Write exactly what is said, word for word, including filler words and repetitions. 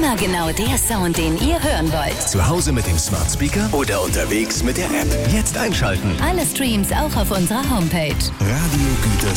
Immer genau der Sound, den ihr hören wollt. Zu Hause mit dem Smart Speaker oder unterwegs mit der App. Jetzt einschalten. Alle Streams auch auf unserer Homepage. Radio Gütersloh.